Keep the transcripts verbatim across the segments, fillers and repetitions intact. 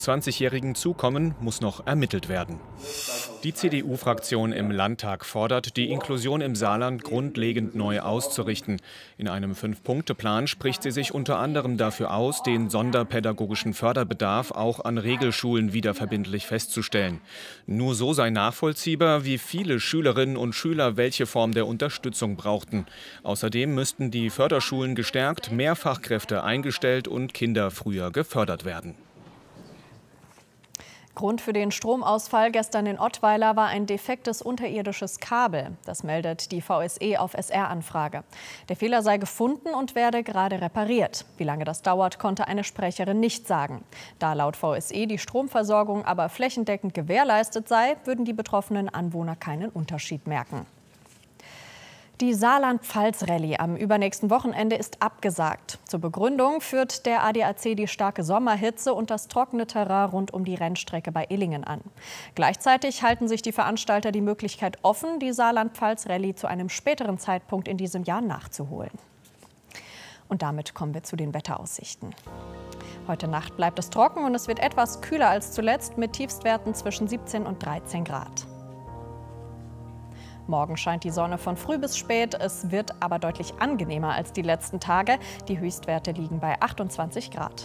zwanzigjährigen zukommen, muss noch ermittelt werden. Die C D U-Fraktion im Landtag fordert, die Inklusion im Saarland grundlegend neu auszurichten. In einem Fünf-Punkte-Plan spricht sie sich unter anderem dafür aus, den sonderpädagogischen Förderbedarf auch an Regelschulen wieder verbindlich festzustellen. Nur so sei nachvollziehbar, wie viele Schülerinnen und Schüler welche Form der Unterstützung brauchten. Außerdem müssten die Förderschulen gestärkt, mehr Fachkräfte eingestellt und Kinder früher gefördert werden. Grund für den Stromausfall gestern in Ottweiler war ein defektes unterirdisches Kabel. Das meldet die V S E auf S R-Anfrage. Der Fehler sei gefunden und werde gerade repariert. Wie lange das dauert, konnte eine Sprecherin nicht sagen. Da laut V S E die Stromversorgung aber flächendeckend gewährleistet sei, würden die betroffenen Anwohner keinen Unterschied merken. Die Saarland-Pfalz-Rallye am übernächsten Wochenende ist abgesagt. Zur Begründung führt der A D A C die starke Sommerhitze und das trockene Terrain rund um die Rennstrecke bei Illingen an. Gleichzeitig halten sich die Veranstalter die Möglichkeit offen, die Saarland-Pfalz-Rallye zu einem späteren Zeitpunkt in diesem Jahr nachzuholen. Und damit kommen wir zu den Wetteraussichten. Heute Nacht bleibt es trocken und es wird etwas kühler als zuletzt mit Tiefstwerten zwischen siebzehn und dreizehn Grad. Morgen scheint die Sonne von früh bis spät. Es wird aber deutlich angenehmer als die letzten Tage. Die Höchstwerte liegen bei achtundzwanzig Grad.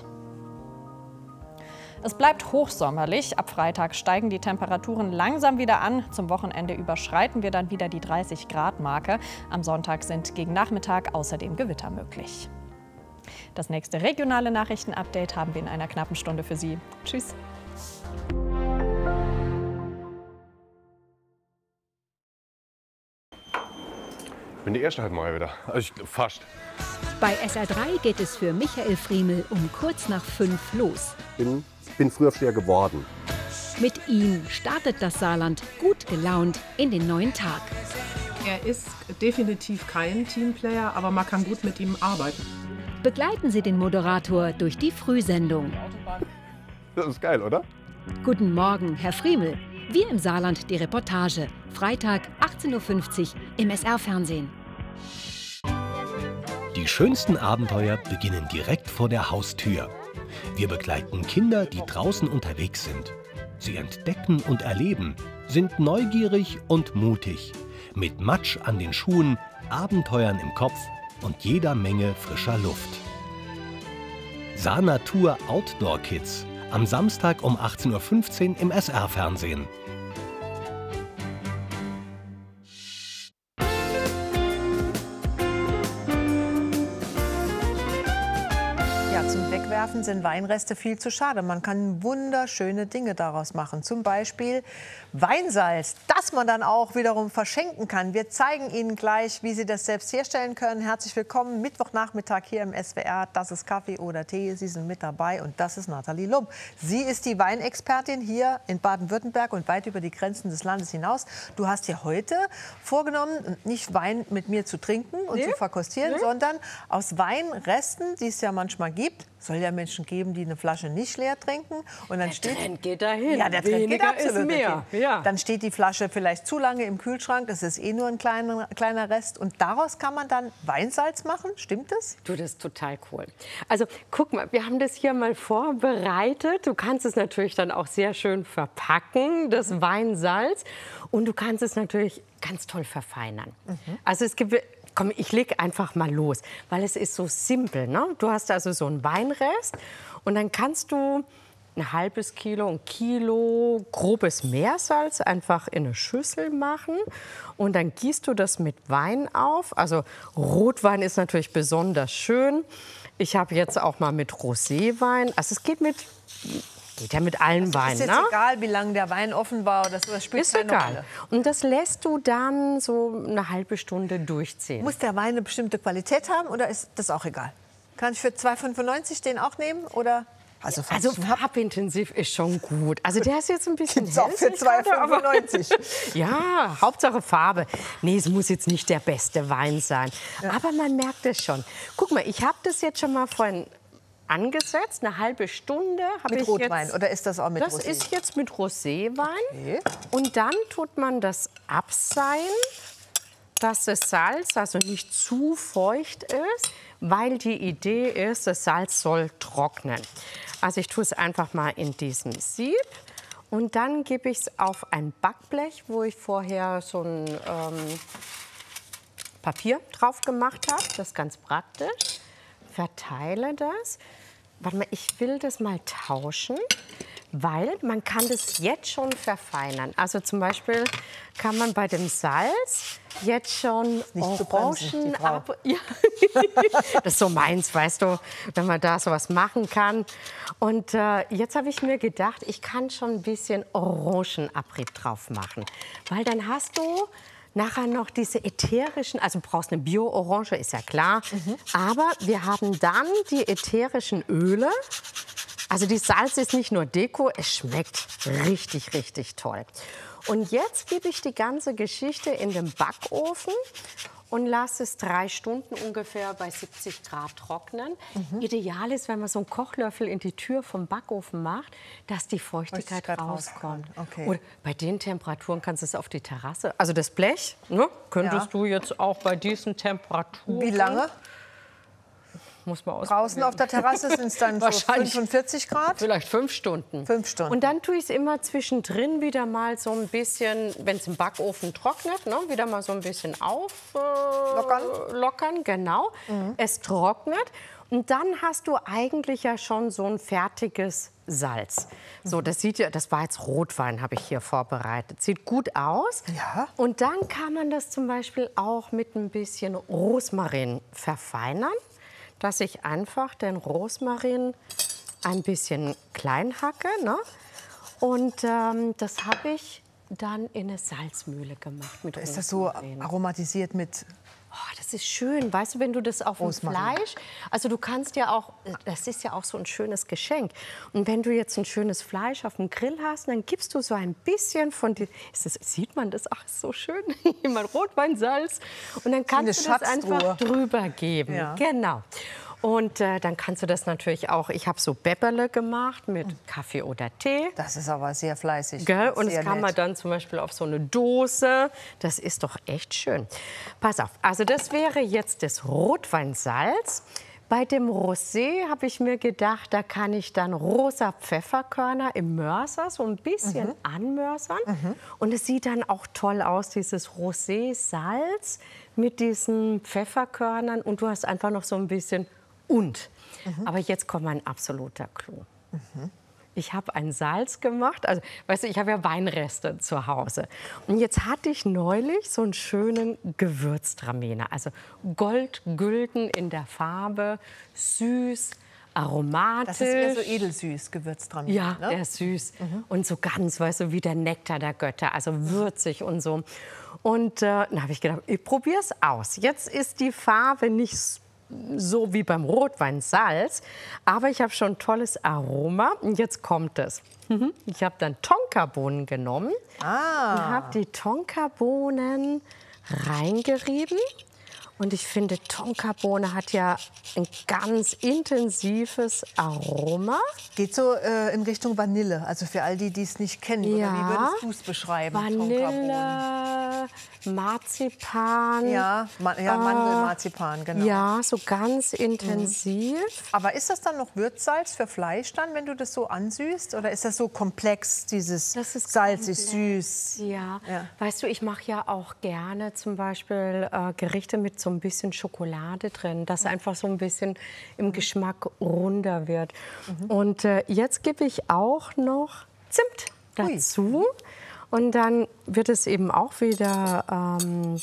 Es bleibt hochsommerlich. Ab Freitag steigen die Temperaturen langsam wieder an. Zum Wochenende überschreiten wir dann wieder die dreißig Grad Marke. Am Sonntag sind gegen Nachmittag außerdem Gewitter möglich. Das nächste regionale Nachrichtenupdate haben wir in einer knappen Stunde für Sie. Tschüss. Ich bin die erste halt mal wieder. Also ich, fast. Bei S R drei geht es für Michael Friemel um kurz nach fünf los. Bin, bin Frühaufsteher geworden. Mit ihm startet das Saarland gut gelaunt in den neuen Tag. Er ist definitiv kein Teamplayer, aber man kann gut mit ihm arbeiten. Begleiten Sie den Moderator durch die Frühsendung. Das ist geil, oder? Guten Morgen, Herr Friemel. Wir im Saarland die Reportage. Freitag achtzehn Uhr fünfzig im S R-Fernsehen. Die schönsten Abenteuer beginnen direkt vor der Haustür. Wir begleiten Kinder, die draußen unterwegs sind. Sie entdecken und erleben, sind neugierig und mutig. Mit Matsch an den Schuhen, Abenteuern im Kopf und jeder Menge frischer Luft. Saarnatur Outdoor Kids. Am Samstag um achtzehn Uhr fünfzehn im S R-Fernsehen. Zum Wegwerfen sind Weinreste viel zu schade. Man kann wunderschöne Dinge daraus machen. Zum Beispiel Weinsalz, das man dann auch wiederum verschenken kann. Wir zeigen Ihnen gleich, wie Sie das selbst herstellen können. Herzlich willkommen, Mittwochnachmittag hier im S W R. Das ist Kaffee oder Tee. Sie sind mit dabei und das ist Nathalie Lump. Sie ist die Weinexpertin hier in Baden-Württemberg und weit über die Grenzen des Landes hinaus. Du hast dir heute vorgenommen, nicht Wein mit mir zu trinken und nee. zu verkostieren, nee. sondern aus Weinresten, die es ja manchmal gibt, soll ja Menschen geben, die eine Flasche nicht leer trinken. Und dann der steht, Trend geht dahin. Ja, der Trend Weniger geht absolut ist mehr. Ja. Dann steht die Flasche vielleicht zu lange im Kühlschrank. Das ist eh nur ein kleiner, kleiner Rest. Und daraus kann man dann Weinsalz machen. Stimmt das? Du, das ist total cool. Also guck mal, wir haben das hier mal vorbereitet. Du kannst es natürlich dann auch sehr schön verpacken, das Weinsalz. Und du kannst es natürlich ganz toll verfeinern. Mhm. Also es gibt... Komm, ich leg einfach mal los, weil es ist so simpel, ne? Du hast also so einen Weinrest und dann kannst du ein halbes Kilo, ein Kilo grobes Meersalz einfach in eine Schüssel machen und dann gießt du das mit Wein auf. Also Rotwein ist natürlich besonders schön. Ich habe jetzt auch mal mit Roséwein. Also es geht mit Geht ja mit allen Weinen. Ist jetzt ne? egal, wie lange der Wein offen war oder so, das spielt Ist keine egal. Rolle. Und das lässt du dann so eine halbe Stunde durchziehen. Muss der Wein eine bestimmte Qualität haben oder ist das auch egal? Kann ich für zwei fünfundneunzig den auch nehmen oder? Also, also farbintensiv ist schon gut. Also der ist jetzt ein bisschen Gibt's auch für zwei fünfundneunzig. Ja, Hauptsache Farbe. Nee, es muss jetzt nicht der beste Wein sein. Ja. Aber man merkt es schon. Guck mal, ich habe das jetzt schon mal vorhin angesetzt, eine halbe Stunde. Mit ich Rotwein jetzt, oder ist das auch mit das Rosé? Das ist jetzt mit Roséwein. Okay. Und dann tut man das abseihen. dass das Salz also nicht zu feucht ist, weil die Idee ist, das Salz soll trocknen. Also ich tue es einfach mal in diesem Sieb und dann gebe ich es auf ein Backblech, wo ich vorher so ein ähm, Papier drauf gemacht habe. Das ist ganz praktisch. Verteile das. Warte mal, ich will das mal tauschen, weil man kann das jetzt schon verfeinern. Also zum Beispiel kann man bei dem Salz jetzt schon Orangen ab. Ja. Das ist so meins, weißt du, wenn man da sowas machen kann. Und äh, jetzt habe ich mir gedacht, ich kann schon ein bisschen Orangenabrieb drauf machen, weil dann hast du nachher noch diese ätherischen, also du brauchst eine Bio-Orange, ist ja klar. Mhm. Aber wir haben dann die ätherischen Öle. Also die Salz ist nicht nur Deko, es schmeckt richtig, richtig toll. Und jetzt gebe ich die ganze Geschichte in den Backofen und lasse es drei Stunden ungefähr bei siebzig Grad trocknen. Mhm. Ideal ist, wenn man so einen Kochlöffel in die Tür vom Backofen macht, dass die Feuchtigkeit, Feuchtigkeit rauskommt. Okay. Oder bei den Temperaturen kannst du es auf die Terrasse, also das Blech, ne, könntest ja. du jetzt auch bei diesen Temperaturen. Wie lange? Muss man Draußen auf der Terrasse sind es dann so fünfundvierzig Grad? Vielleicht fünf Stunden. Fünf Stunden. Und dann tue ich es immer zwischendrin wieder mal so ein bisschen, wenn es im Backofen trocknet, ne, wieder mal so ein bisschen auflockern. Äh, lockern, genau. Mhm. Es trocknet. Und dann hast du eigentlich ja schon so ein fertiges Salz. So, das sieht ja, das war jetzt Rotwein, habe ich hier vorbereitet. Sieht gut aus. Ja. Und dann kann man das zum Beispiel auch mit ein bisschen Rosmarin verfeinern, dass ich einfach den Rosmarin ein bisschen klein hacke. Ne? Und ähm, das habe ich dann in eine Salzmühle gemacht. Mit ist das so aromatisiert mit? Oh, das ist schön, weißt du, wenn du das auf dem Fleisch, also du kannst ja auch, das ist ja auch so ein schönes Geschenk. Und wenn du jetzt ein schönes Fleisch auf dem Grill hast, dann gibst du so ein bisschen von, die, ist das, sieht man das, ach, ist so schön, mein Rotweinsalz. Und dann kannst du das einfach drüber geben. Ja. Genau. Und äh, dann kannst du das natürlich auch, ich habe so Bäpperle gemacht mit Kaffee oder Tee. Das ist aber sehr fleißig. Gell? Und sehr das kann nett. man dann zum Beispiel auf so eine Dose. Das ist doch echt schön. Pass auf, also das wäre jetzt das Rotweinsalz. Bei dem Rosé habe ich mir gedacht, da kann ich dann rosa Pfefferkörner im Mörser so ein bisschen mhm. anmörsern. Mhm. Und es sieht dann auch toll aus, dieses Rosé-Salz mit diesen Pfefferkörnern. Und du hast einfach noch so ein bisschen und. Mhm. Aber jetzt kommt mein absoluter Clou. Mhm. Ich habe ein Salz gemacht. Also, weißt du, ich habe ja Weinreste zu Hause. Und jetzt hatte ich neulich so einen schönen Gewürztraminer. Also goldgülden in der Farbe, süß, aromatisch. Das ist eher so edelsüß, Gewürztraminer. Ja, ne? der ist süß. Mhm. Und so ganz, weißt du, wie der Nektar der Götter. Also würzig und so. Und äh, dann habe ich gedacht, ich probiere es aus. Jetzt ist die Farbe nicht so wie beim Rotweinsalz, aber ich habe schon ein tolles Aroma. Und jetzt kommt es. Ich habe dann Tonkabohnen genommen ah. und habe die Tonkabohnen reingerieben. Und ich finde, Tonkabohne hat ja ein ganz intensives Aroma. Geht so äh, in Richtung Vanille, also für all die, die es nicht kennen. Ja. Oder wie würdest du es beschreiben? Vanille, Marzipan. Ja, Ma ja Mandelmarzipan, genau. Ja, so ganz intensiv. Mhm. Aber ist das dann noch Würzsalz für Fleisch dann, wenn du das so ansüßt? Oder ist das so komplex, dieses das ist salzig, komplex. süß? Ja. ja, weißt du, ich mache ja auch gerne zum Beispiel äh, Gerichte mit so ein bisschen Schokolade drin, dass einfach so ein bisschen im Geschmack runder wird. Mhm. Und äh, jetzt gebe ich auch noch Zimt dazu. Ui. Und dann wird es eben auch wieder ähm,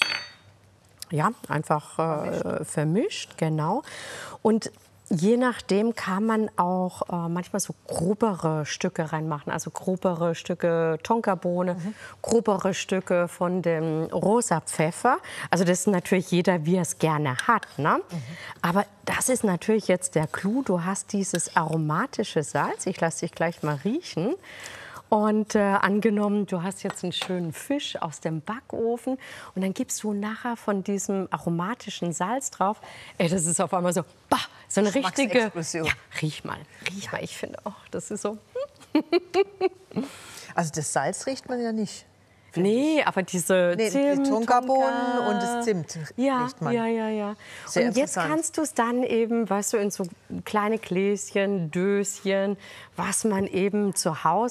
ja, einfach äh, vermischt. vermischt, genau. Und je nachdem kann man auch äh, manchmal so grobere Stücke reinmachen, also grobere Stücke Tonkabohne, mhm. grobere Stücke von dem rosa Pfeffer. Also das ist natürlich jeder, wie er es gerne hat, ne? Mhm. Aber das ist natürlich jetzt der Clou. Du hast dieses aromatische Salz. Ich lasse dich gleich mal riechen. Und äh, angenommen, du hast jetzt einen schönen Fisch aus dem Backofen und dann gibst du nachher von diesem aromatischen Salz drauf. Ey, das ist auf einmal so, bah, so eine richtige... Ja, riech mal, riech mal. Ich finde, oh, das ist so... Also das Salz riecht man ja nicht. Nee, aber diese Nee, Zimt, die Tonkabohnen und das Zimt Ja, riecht man. ja, ja, ja. Sehr und jetzt interessant. kannst du es dann eben, weißt du, in so kleine Gläschen, Döschen, was man eben zu Hause